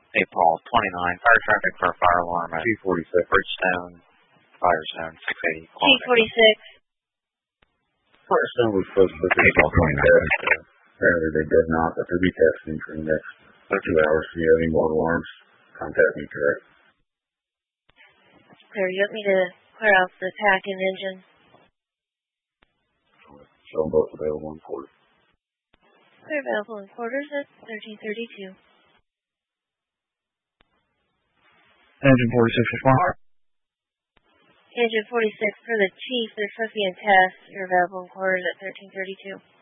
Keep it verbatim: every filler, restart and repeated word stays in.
Hey, Paul, twenty-nine, fire traffic for a fire alarm at G forty-six. Bridgestone, Fire Zone, six eighty. G forty-six. Firestone was supposed to pick up twenty-nine. Apparently they did not, but they'll be testing for the next two hours. If you have any more alarms, contact me, correct? Clear. You want me to clear out the pack and engine? Show them both available in quarters. Clear available in quarters at thirteen thirty-two. Engine forty-six respond. Engine forty-six for the chief. They're supposed to be in test. You're available in quarters at thirteen thirty-two.